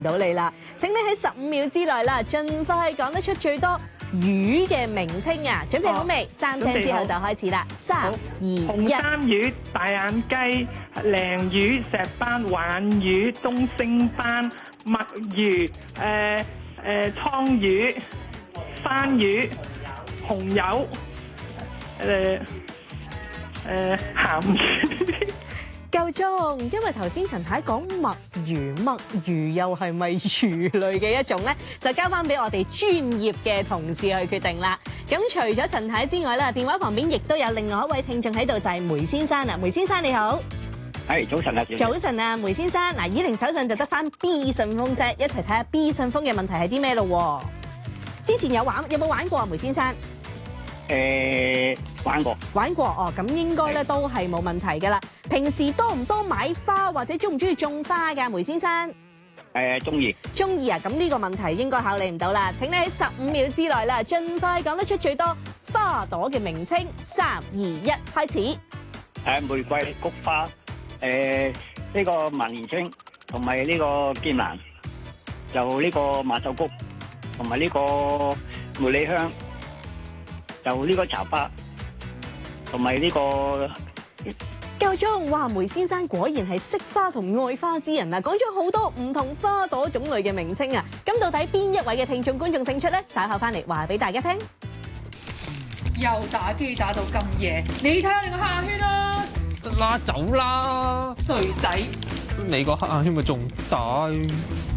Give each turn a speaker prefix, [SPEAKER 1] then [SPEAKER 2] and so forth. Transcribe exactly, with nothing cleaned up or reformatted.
[SPEAKER 1] 到你啦！請你喺十五秒之內啦，盡快講得出最多魚嘅名稱啊！準備好未？三聲之後就開始啦！三、二、
[SPEAKER 2] 紅
[SPEAKER 1] 一。
[SPEAKER 2] 衫魚、大眼雞、鯪魚、石斑、鯇魚、東星斑、墨魚、誒誒倉魚、番魚、紅油、誒誒鹹魚。
[SPEAKER 1] 夠鐘，因為頭先陳太講墨魚，墨魚又係咪魚類嘅一種咧？就交翻俾我哋專業嘅同事去決定啦。咁除咗陳太之外咧，電話旁邊亦都有另外一位聽眾喺度，就係梅先生啊。梅先生你好，
[SPEAKER 3] 係早晨啊，
[SPEAKER 1] 早晨啊，梅先生。嗱，以玲手上就得翻 B 信封啫，一齊睇下 B 信封嘅問題係啲咩咯？之前有玩有冇玩過啊，梅先生？
[SPEAKER 3] 誒玩過，
[SPEAKER 1] 玩過哦，咁應該咧都係冇問題噶啦。平時多唔多買花或者中唔中意種花㗎，梅先生？
[SPEAKER 3] 誒中意。
[SPEAKER 1] 中意啊！咁呢個問題應該考慮唔到啦。請你喺十五秒之內啦，盡快講得出最多花朵嘅名稱。三、二、一，開始。
[SPEAKER 3] 誒玫瑰、菊花、誒呢個萬年青，同埋呢個劍蘭，就呢個馬手菊，同埋呢個茉莉香。就呢個茶花，同埋呢個
[SPEAKER 1] 夠鐘！哇，梅先生果然係識花同愛花之人啊！講咗好多唔同花朵種類嘅名稱啊！咁到底邊一位嘅聽眾觀眾勝出咧？稍後翻嚟話俾大家聽。
[SPEAKER 4] 又打機打到咁夜，你睇下你個黑眼圈啦！
[SPEAKER 5] 得啦，走啦！
[SPEAKER 4] 衰仔，
[SPEAKER 5] 你個黑眼圈咪仲大？